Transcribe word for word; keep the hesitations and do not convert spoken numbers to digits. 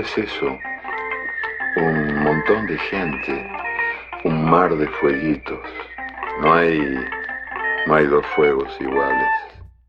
es eso, un montón de gente, un mar de fueguitos. No hay, no hay dos fuegos iguales.